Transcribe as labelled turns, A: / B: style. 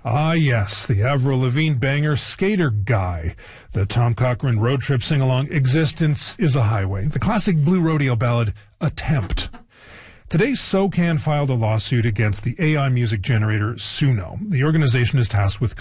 A: Ah, yes, the Avril Lavigne banger Skater Guy. The Tom Cochrane road trip sing-along Existence is a Highway. The classic Blue Rodeo ballad Attempt. Today, SOCAN filed a lawsuit against the AI music generator Suno. The organization is tasked with